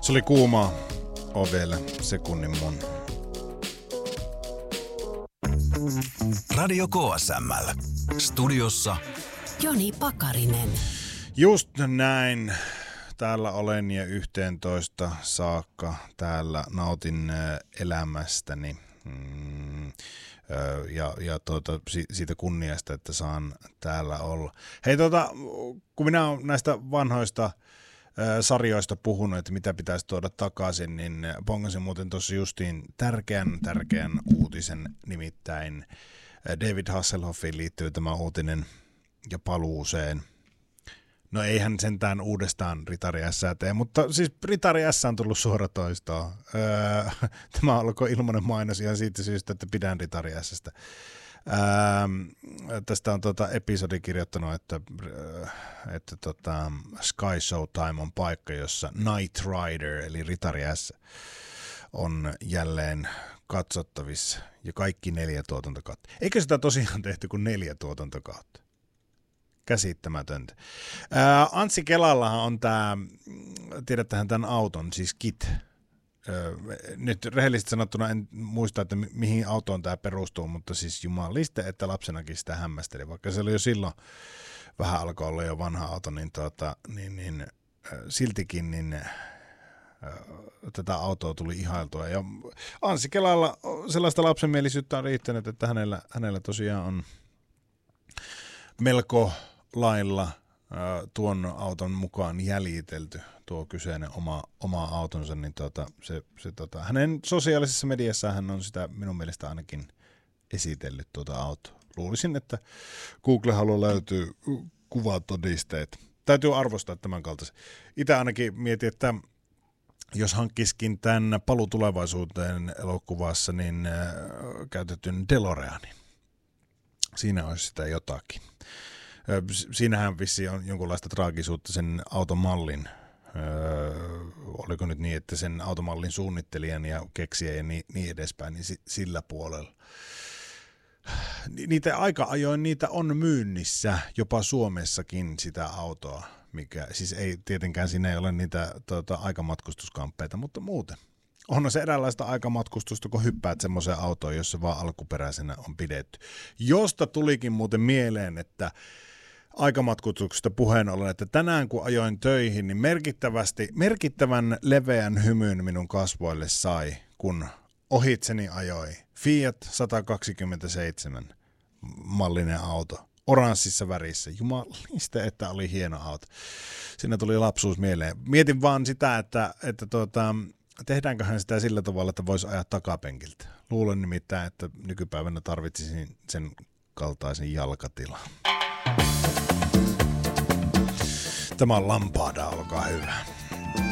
Se oli kuuma ovelle sekunnin mun. Radio KSML. Studiossa Joni Pakarinen. Just näin. Täällä olen ja 11 saakka täällä nautin elämästäni. Ja siitä kunniasta, että saan täällä olla. Hei kun minä olen näistä vanhoista sarjoista puhunut, että mitä pitäisi tuoda takaisin, niin pongasin muuten tuossa justiin tärkeän uutisen, nimittäin David Hasselhoffiin liittyy tämä uutinen ja paluuseen. No eihän sentään uudestaan Ritari S:ää tee, mutta siis Ritari S on tullut suoratoistoa. Tämä alkoi ilmainen mainos ihan siitä syystä, että pidän Ritari S:stä. Tästä on episodi kirjoittanut, että Sky Showtime on paikka, jossa Knight Rider eli Ritari S on jälleen katsottavissa ja kaikki 4 tuotantokautta. Eikö sitä tosiaan tehty kuin 4 tuotantokautta? Käsittämätöntä. Anssi Kelallahan on tämä, tiedättehän tämän auton, siis KIT. Nyt rehellisesti sanottuna en muista, että mihin autoon tämä perustuu, mutta siis jumaliste, että lapsenakin sitä hämmästeli. Vaikka se oli jo silloin, vähän alkoi olla jo vanha auto, niin siltikin niin, tätä autoa tuli ihailtua. Ja Anssi Kelalla sellaista lapsenmielisyyttä on riittänyt, että hänellä tosiaan on melko lailla tuon auton mukaan jäljitelty tuo kyseinen oma autonsa, niin hänen sosiaalisessa mediassa hän on sitä minun mielestä ainakin esitellyt tuota autoa. Luulisin, että Google-halulla löytyy kuvatodisteet. Täytyy arvostaa tämän kaltaisen. Itse ainakin mietin, että jos hankkiskin tämän Paluu tulevaisuuteen elokuvassa, niin käytetyn DeLoreanin. Siinä olisi sitä jotakin. Siinähän vissiin on jonkunlaista traagisuutta sen automallin. Oliko nyt niin, että sen automallin suunnittelijan ja keksijä ja niin edespäin, niin sillä puolella. Niitä aika ajoin niitä on myynnissä, jopa Suomessakin sitä autoa, mikä siis ei tietenkään siinä ei ole niitä aikamatkustuskamppeita, mutta muuten. Onhan se eräänlaista aikamatkustusta, kun hyppäät semmoiseen autoon, jossa vaan alkuperäisenä on pidetty. Josta tulikin muuten mieleen, että aikamatkustuksesta puheen ollen, että tänään kun ajoin töihin, niin merkittävän leveän hymyn minun kasvoille sai, kun ohitseni ajoi Fiat 127 mallinen auto, oranssissa värissä. Jumaliste, että oli hieno auto. Siinä tuli lapsuus mieleen. Mietin vaan sitä, että tehdäänköhän sitä sillä tavalla, että voisi ajaa takapenkiltä. Luulen nimittäin, että nykypäivänä tarvitsisin sen kaltaisen jalkatilan. Tämä on Lampada, olkaa hyvä.